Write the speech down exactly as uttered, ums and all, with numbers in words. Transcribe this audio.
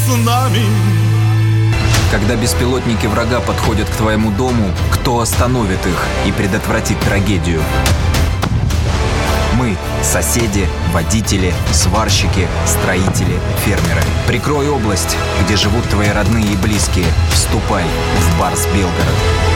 с нами. Когда беспилотники врага подходят к твоему дому, кто остановит их и предотвратит трагедию? Мы – соседи, водители, сварщики, строители, фермеры. Прикрой область, где живут твои родные и близкие. Вступай в Барс Белгород.